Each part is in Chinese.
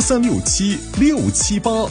0367678678。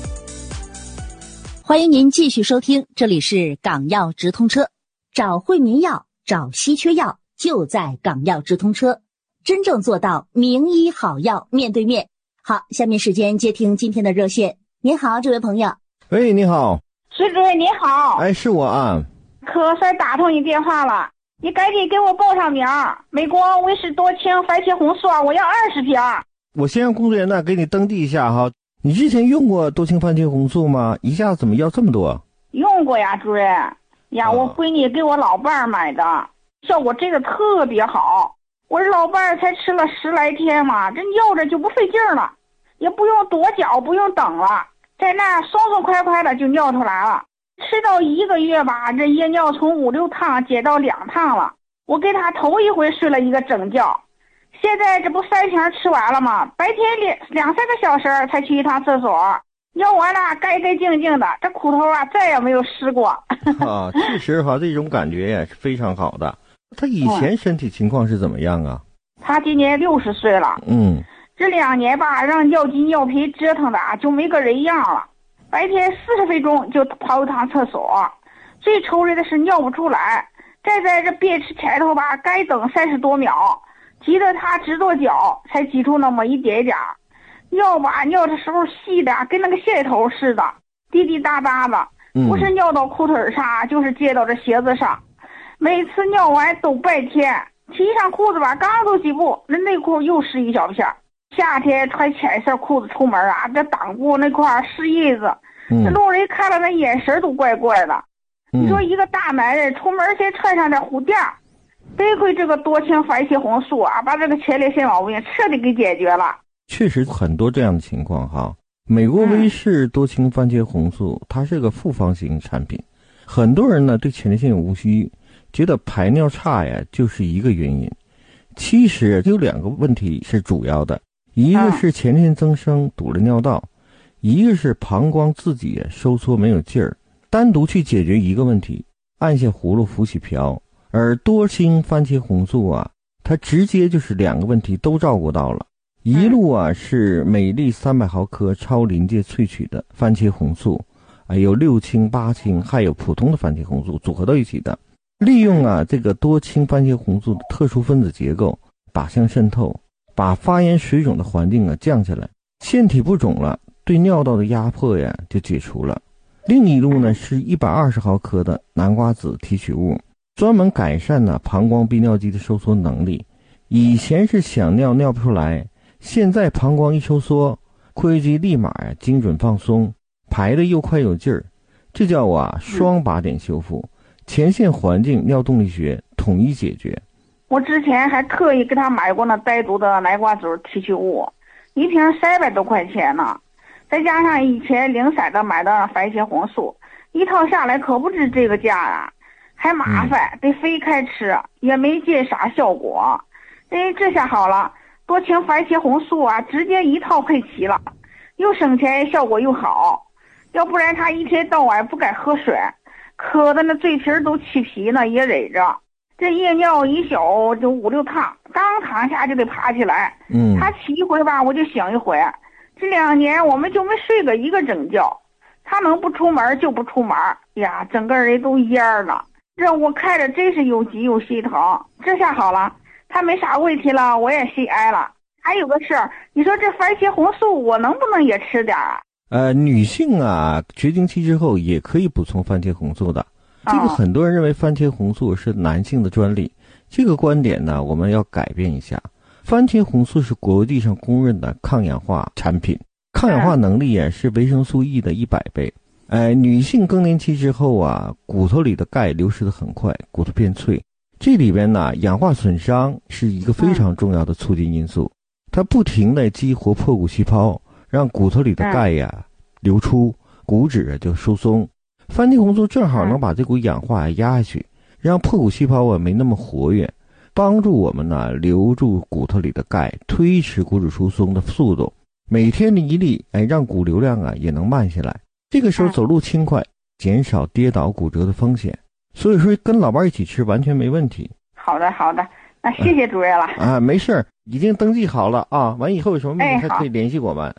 欢迎您继续收听，这里是港药直通车，找惠民药，找稀缺药，就在港药直通车，真正做到名医好药面对面。好，下面时间接听今天的热线。您好，这位朋友。 喂，你好。 徐主任你好。 哎，是我啊。 可算打通你电话了，你赶紧给我报上名，美国威士多清番茄红素我要20瓶。 我先让工作人员给你登记一下哈。你之前用过多清番茄红素吗？一下子怎么要这么多？ 用过呀，主任呀，我闺女给我老伴儿买的，效果这个特别好。我这老伴儿才吃了10来天嘛，这尿着就不费劲了，也不用跺脚，不用等了，在那爽爽快快的就尿出来了。吃到1个月吧，这夜尿从5、6趟减到2趟了。我给他头一回睡了一个整觉，现在这不3瓶吃完了吗？白天2、3个小时才去一趟厕所，尿完了干干净净的，这裤头再也没有湿过。 确实这种感觉也是非常好的。他以前身体情况是怎么样啊？ 他今年60岁了。这2年吧，让尿急尿频折腾的就没个人样了。白天40分钟就跑一趟厕所，最愁人的是尿不出来，站在这便池前头吧，该等30多秒，急得他直跺脚，才挤出那么一点点。尿吧，尿的时候细的跟那个线头似的，滴滴答答的，不是尿到裤腿上，就是接到这鞋子上。每次尿完都半天，提上裤子吧，刚走几步，那内裤又湿一小片。夏天穿浅色裤子出门这裆部那块湿印子，这路人看了那眼神都怪怪的。你说一个大男人出门先穿上点护垫，得亏这个多清番茄红素把这个前列腺毛病彻底给解决了。 确实很多这样的情况哈。美国威士多清番茄红素它是个复方型产品，很多人呢对前列腺有误区，觉得排尿差就是一个原因。其实有2个问题是主要的，一个是前列腺增生堵了尿道，一个是膀胱自己收缩没有劲儿。单独去解决一个问题，按下葫芦浮起瓢，而多清番茄红素它直接就是2个问题都照顾到了。一路是每粒300毫克超临界萃取的番茄红素，有6清、8清，还有普通的番茄红素组合到一起的，利用这个多清番茄红素的特殊分子结构靶向渗透，把发炎水肿的环境降下来，腺体不肿了，对尿道的压迫就解除了。另一路呢是120毫克的南瓜子提取物，专门改善膀胱泌尿肌的收缩能力。以前是想尿尿不出来，现在膀胱一收缩，括约肌立马精准放松，排的又快有劲儿，这叫双靶点修复，前线环境尿动力学统一解决。 我之前还特意给他买过那单独的南瓜籽提取物，一瓶300多块钱呢，再加上以前零散的买的番茄红素，一套下来可不止这个价还麻烦，得分开吃，也没见啥效果。这下好了，多清番茄红素直接一套配齐了，又省钱效果又好。要不然他一天到晚不敢喝水，渴的那嘴皮都起皮呢，也忍着。这夜尿一宿就5、6趟，刚躺下就得爬起来。他起一回吧，我就醒一回。这2年我们就没睡个一个整觉，他能不出门就不出门呀，整个人都蔫了。这我看着真是又急又心疼。这下好了，他没啥问题了，我也心安了。还有个事儿，你说这番茄红素我能不能也吃点女性绝经期之后也可以补充番茄红素的。这个很多人认为番茄红素是男性的专利，这个观点呢我们要改变一下。番茄红素是国际上公认的抗氧化产品，抗氧化能力是维生素 E 的100倍。女性更年期之后骨头里的钙流失的很快，骨头变脆，这里边呢氧化损伤是一个非常重要的促进因素，它不停地激活破骨细胞，让骨头里的钙流出，骨质就疏松。番茄红素正好能把这股氧化压下去，让破骨细胞没那么活跃，帮助我们留住骨头里的钙，推迟骨质疏松的速度。每天的1粒，让骨流量也能慢下来。这个时候走路轻快，减少跌倒骨折的风险。所以说跟老伴一起吃完全没问题。 好的好的，那谢谢主任了。 没事，已经登记好了完以后有什么问题还可以联系我们。